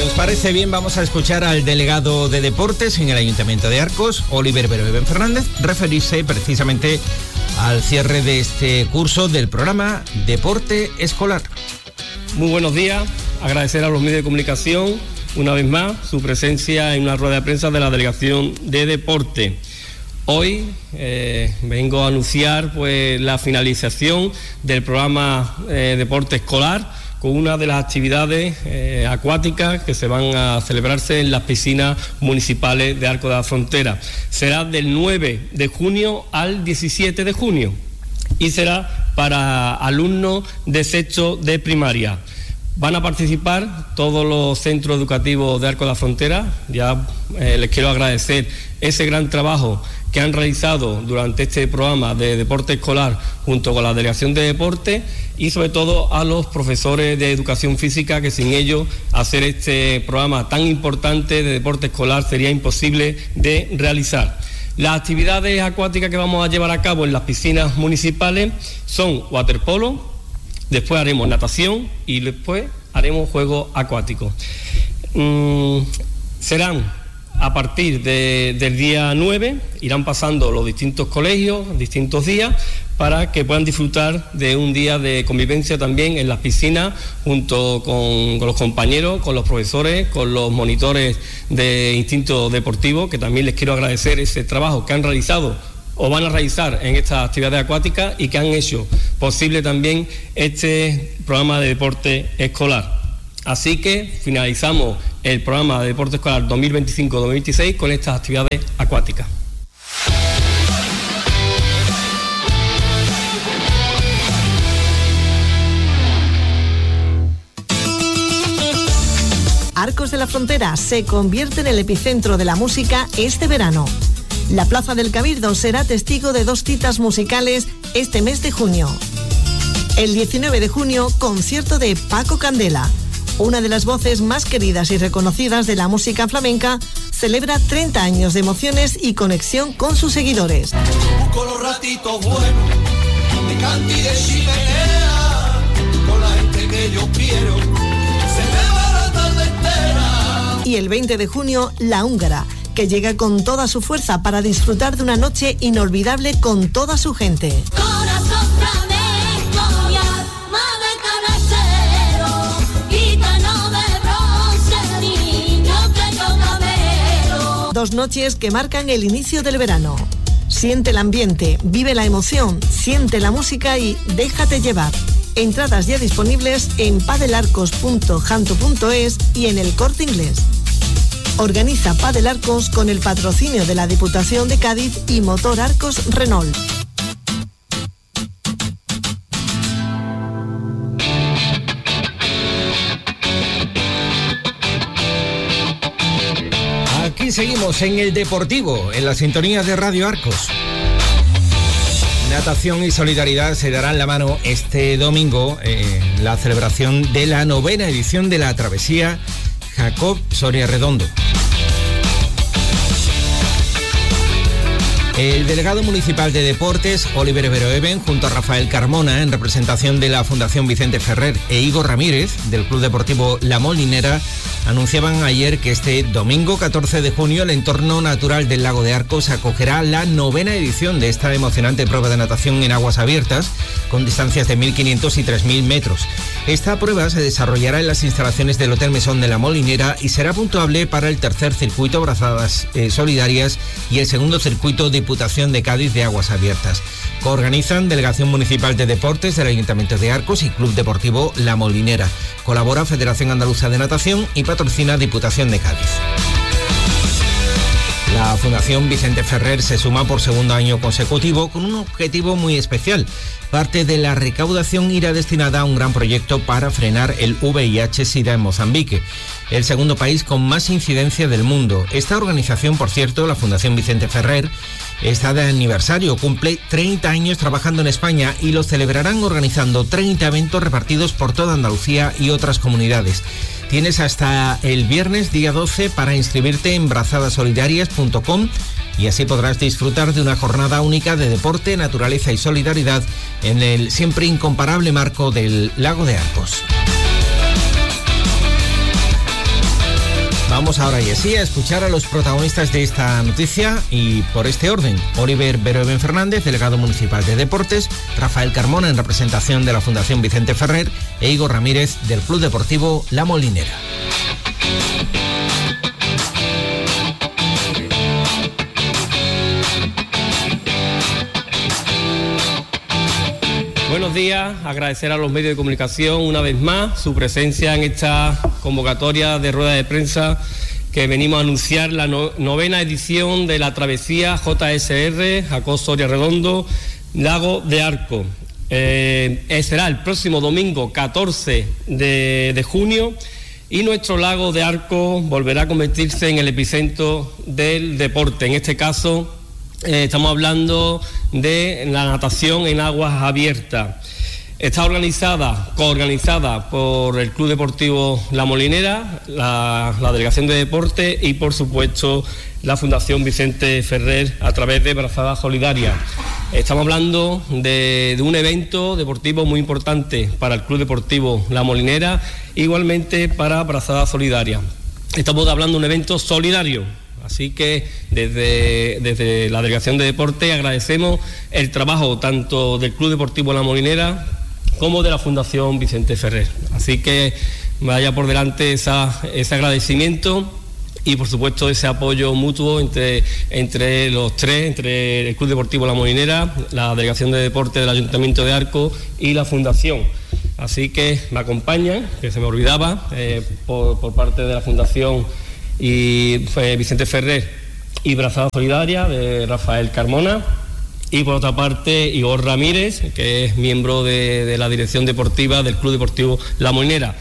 Parece bien, vamos a escuchar al delegado de deportes en el Ayuntamiento de Arcos, Oliver Beroeben Fernández, referirse precisamente al cierre de este curso del programa Deporte Escolar. Muy buenos días, agradecer a los medios de comunicación una vez más su presencia en una rueda de prensa de la Delegación de Deporte. Hoy vengo a anunciar la finalización del programa Deporte Escolar, con una de las actividades acuáticas que se van a celebrarse en las piscinas municipales de Arcos de la Frontera. Será del 9 de junio al 17 de junio y será para alumnos de sexto de primaria. Van a participar todos los centros educativos de Arcos de la Frontera. Ya les quiero agradecer ese gran trabajo que han realizado durante este programa de deporte escolar junto con la Delegación de Deporte y sobre todo a los profesores de educación física, que sin ellos hacer este programa tan importante de deporte escolar sería imposible de realizar. Las actividades acuáticas que vamos a llevar a cabo en las piscinas municipales son waterpolo, después haremos natación y después haremos juegos acuáticos. Serán a partir del día 9, irán pasando los distintos colegios, distintos días, para que puedan disfrutar de un día de convivencia también en las piscinas, junto con los compañeros, con los profesores, con los monitores de instinto deportivo, que también les quiero agradecer ese trabajo que han realizado o van a realizar en estas actividades acuáticas y que han hecho posible también este programa de deporte escolar. Así que finalizamos el programa de deporte escolar 2025-2026 con estas actividades acuáticas. Arcos de la Frontera se convierte en el epicentro de la música este verano. La Plaza del Cabildo será testigo de 2 citas musicales este mes de junio. El 19 de junio, concierto de Paco Candela. Una de las voces más queridas y reconocidas de la música flamenca, celebra 30 años de emociones y conexión con sus seguidores. Busco los ratitos buenos, de canti y de chimenea, con la gente que yo quiero, se me va la tarde entera. Y el 20 de junio, La Húngara, que llega con toda su fuerza para disfrutar de una noche inolvidable con toda su gente. Corazón flamenco, mi alma de canastero, gitano de bronce, niño que yo gamero. 2 noches que marcan el inicio del verano. Siente el ambiente, vive la emoción, siente la música y déjate llevar. Entradas ya disponibles en padelarcos.janto.es y en el Corte Inglés. Organiza Padel Arcos con el patrocinio de la Diputación de Cádiz y Motor Arcos Renault. Aquí seguimos en el Deportivo, en la sintonía de Radio Arcos. Natación y solidaridad se darán la mano este domingo en la celebración de la 9ª edición de la travesía Jacob Soria Redondo. El delegado municipal de Deportes, Oliver Beroeben, junto a Rafael Carmona, en representación de la Fundación Vicente Ferrer, e Igor Ramírez, del Club Deportivo La Molinera, anunciaban ayer que este domingo 14 de junio el entorno natural del lago de Arcos acogerá la 9ª edición de esta emocionante prueba de natación en aguas abiertas, con distancias de 1.500 y 3.000 metros. Esta prueba se desarrollará en las instalaciones del Hotel Mesón de La Molinera y será puntuable para el tercer circuito Brazadas Solidarias y el segundo circuito Diputación de Cádiz de Aguas Abiertas. Coorganizan Delegación Municipal de Deportes del Ayuntamiento de Arcos y Club Deportivo La Molinera. Colabora Federación Andaluza de Natación y patrocina Diputación de Cádiz. La Fundación Vicente Ferrer se suma por segundo año consecutivo con un objetivo muy especial. Parte de la recaudación irá destinada a un gran proyecto para frenar el VIH-Sida en Mozambique, el segundo país con más incidencia del mundo. Esta organización, por cierto, la Fundación Vicente Ferrer, está de aniversario, cumple 30 años trabajando en España y lo celebrarán organizando 30 eventos repartidos por toda Andalucía y otras comunidades. Tienes hasta el viernes día 12 para inscribirte en brazadasolidarias.com y así podrás disfrutar de una jornada única de deporte, naturaleza y solidaridad en el siempre incomparable marco del Lago de Arcos. Vamos ahora, Yesí, a escuchar a los protagonistas de esta noticia y por este orden: Oliver Beroeben Fernández, delegado municipal de Deportes, Rafael Carmona en representación de la Fundación Vicente Ferrer e Igor Ramírez del Club Deportivo La Molinera. Buenos días, agradecer a los medios de comunicación una vez más su presencia en esta convocatoria de rueda de prensa que venimos a anunciar la novena edición de la travesía JSR Jacob Soria Redondo, Lago de Arco. Será el próximo domingo 14 de junio y nuestro Lago de Arco volverá a convertirse en el epicentro del deporte. En este caso estamos hablando de la natación en aguas abiertas. Está coorganizada por el Club Deportivo La Molinera, la Delegación de Deporte y, por supuesto, la Fundación Vicente Ferrer a través de Brazada Solidaria. Estamos hablando de un evento deportivo muy importante para el Club Deportivo La Molinera, igualmente para Brazada Solidaria. Estamos hablando de un evento solidario. Así que desde la Delegación de Deporte agradecemos el trabajo tanto del Club Deportivo La Molinera como de la Fundación Vicente Ferrer. Así que vaya por delante ese agradecimiento y por supuesto ese apoyo mutuo entre los tres, entre el Club Deportivo La Molinera, la Delegación de Deporte del Ayuntamiento de Arco y la Fundación. Así que me acompañan, que se me olvidaba, por parte de la Fundación y Vicente Ferrer y Brazada Solidaria de Rafael Carmona, y por otra parte Igor Ramírez, que es miembro de la dirección deportiva del Club Deportivo La Molinera.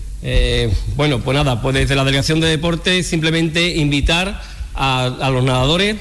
Pues desde la Delegación de Deportes simplemente invitar a los nadadores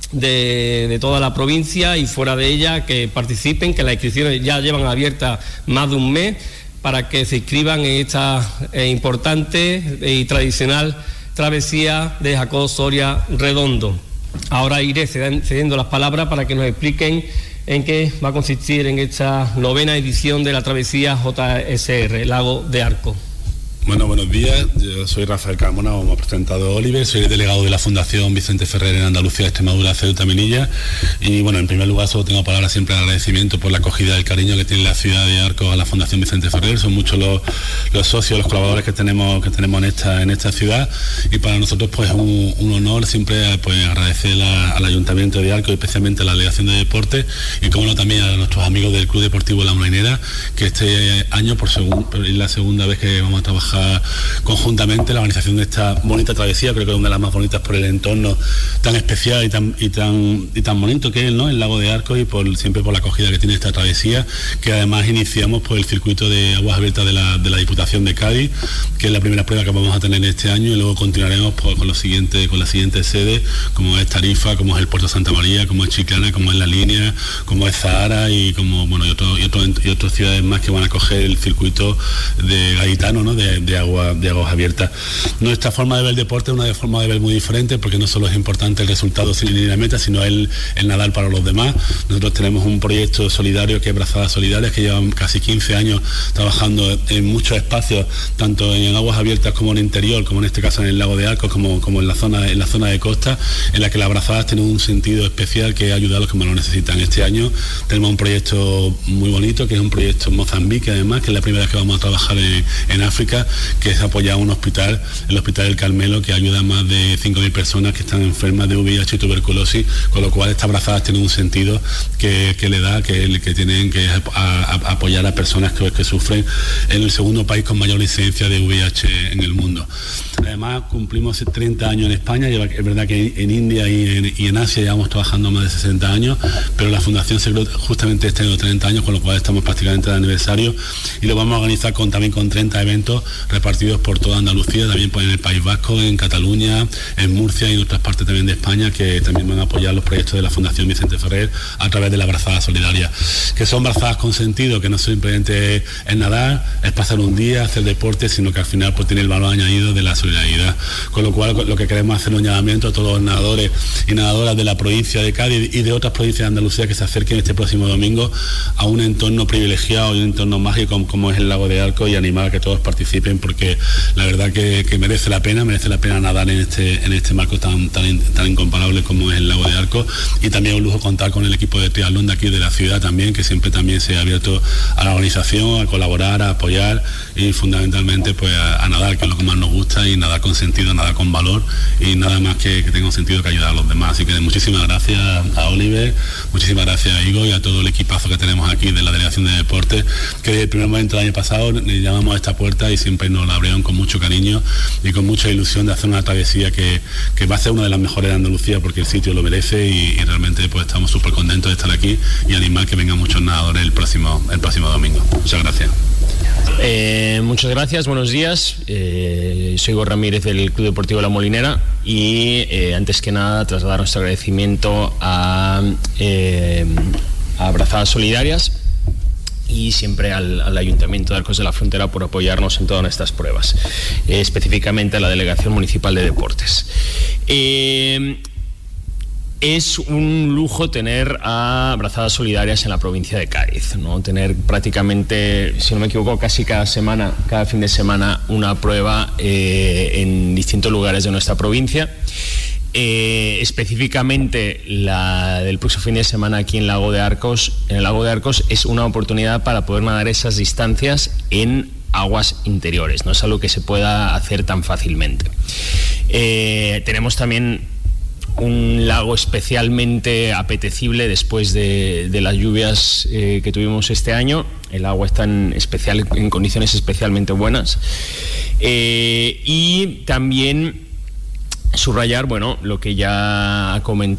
de toda la provincia y fuera de ella que participen, que las inscripciones ya llevan abiertas más de un mes, para que se inscriban en esta importante y tradicional travesía de Jacob Soria Redondo. Ahora iré cediendo las palabras para que nos expliquen en qué va a consistir en esta novena edición de la travesía JSR, Lago de Arco. Bueno, buenos días. Yo soy Rafael Carmona, como ha presentado Oliver, soy el delegado de la Fundación Vicente Ferrer en Andalucía, Extremadura, Ceuta, Melilla. Y bueno, en primer lugar solo tengo palabras siempre de agradecimiento por la acogida y el cariño que tiene la ciudad de Arco a la Fundación Vicente Ferrer. Son muchos los socios, los colaboradores que tenemos en esta ciudad, y para nosotros pues es un honor siempre pues agradecer al Ayuntamiento de Arco y especialmente a la Delegación de Deportes y como no también a nuestros amigos del Club Deportivo La Molinera, que este año es la segunda vez que vamos a trabajar conjuntamente la organización de esta bonita travesía. Creo que es una de las más bonitas por el entorno tan especial y tan bonito que es, ¿no?, el Lago de Arco, y siempre por la acogida que tiene esta travesía, que además iniciamos por el circuito de aguas abiertas de la Diputación de Cádiz, que es la primera prueba que vamos a tener este año, y luego continuaremos con las siguientes sedes, como es Tarifa, como es el Puerto Santa María, como es Chiclana, como es La Línea, como es Zahara y otras ciudades más que van a coger el circuito de gaditano, ¿no?, de aguas abiertas. Nuestra forma de ver el deporte es una forma de ver muy diferente, porque no solo es importante el resultado sin ir a la meta, sino el nadar para los demás. Nosotros tenemos un proyecto solidario que es Brazadas Solidarias, que llevan casi 15 años trabajando en muchos espacios, tanto en aguas abiertas como en el interior, como en este caso en el Lago de Arco, como en la zona de costa, en la que las brazadas tienen un sentido especial, que es ayudar a los que más lo necesitan. Este año tenemos un proyecto muy bonito, que es un proyecto en Mozambique, además, que es la primera vez que vamos a trabajar en África, que es apoyar un hospital, el Hospital del Carmelo, que ayuda a más de 5.000 personas que están enfermas de VIH y tuberculosis, con lo cual estas brazadas tienen un sentido que le da, que tienen que apoyar a personas que sufren en el segundo país con mayor incidencia de VIH en el mundo. Además, cumplimos 30 años en España. Es verdad que en India y en Asia llevamos trabajando más de 60 años, pero la Fundación se creó justamente este año 30 años, con lo cual estamos prácticamente de aniversario, y lo vamos a organizar también con 30 eventos repartidos por toda Andalucía, también en el País Vasco, en Cataluña, en Murcia y en otras partes también de España, que también van a apoyar los proyectos de la Fundación Vicente Ferrer a través de la Brazada Solidaria, que son brazadas con sentido, que no simplemente es nadar, es pasar un día, hacer deporte, sino que al final pues tiene el valor añadido de la solidaridad. realidad. Con lo cual, lo que queremos hacer un llamamiento a todos los nadadores y nadadoras de la provincia de Cádiz y de otras provincias de Andalucía que se acerquen este próximo domingo a un entorno privilegiado y un entorno mágico como es el Lago de Arcos, y animar a que todos participen, porque la verdad que merece la pena nadar en este marco tan incomparable como es el Lago de Arcos. Y también un lujo contar con el equipo de triatlón de aquí de la ciudad también, que siempre también se ha abierto a la organización, a colaborar, a apoyar y fundamentalmente pues a nadar, que es lo que más nos gusta, y nadar con sentido, nadar con valor, y nada más que tenga un sentido que ayudar a los demás. Así que muchísimas gracias a Oliver, muchísimas gracias a Igor y a todo el equipazo que tenemos aquí de la Delegación de Deportes, que desde el primer momento del año pasado le llamamos a esta puerta y siempre nos la abrieron con mucho cariño y con mucha ilusión de hacer una travesía que va a ser una de las mejores de Andalucía, porque el sitio lo merece, y realmente pues estamos súper contentos de estar aquí y animar que vengan muchos nadadores el próximo domingo. Muchas gracias. Muchas gracias, buenos días. Soy Igor Ramírez del Club Deportivo La Molinera, y antes que nada trasladar nuestro agradecimiento a Brazadas Solidarias y siempre al Ayuntamiento de Arcos de la Frontera por apoyarnos en todas estas pruebas, específicamente a la Delegación Municipal de Deportes. Es un lujo tener a Brazadas Solidarias en la provincia de Cádiz, ¿no? Tener prácticamente, si no me equivoco, casi cada fin de semana, una prueba en distintos lugares de nuestra provincia. Específicamente la del próximo fin de semana aquí en el Lago de Arcos es una oportunidad para poder nadar esas distancias en aguas interiores, no es algo que se pueda hacer tan fácilmente. Tenemos también un lago especialmente apetecible después de las lluvias que tuvimos este año. El agua está en condiciones especialmente buenas, y también subrayar, lo que ya ha comentado